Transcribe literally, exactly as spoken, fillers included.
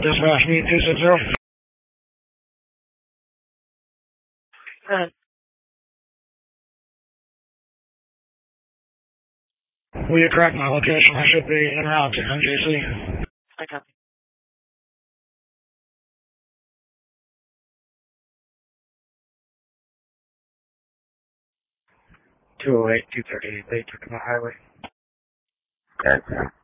Dispatch me two six zero. Good. Will you correct my location? I should be en route to M J C. I copy. two oh eight, two thirty-eight, Bay Tucumã Highway. Okay.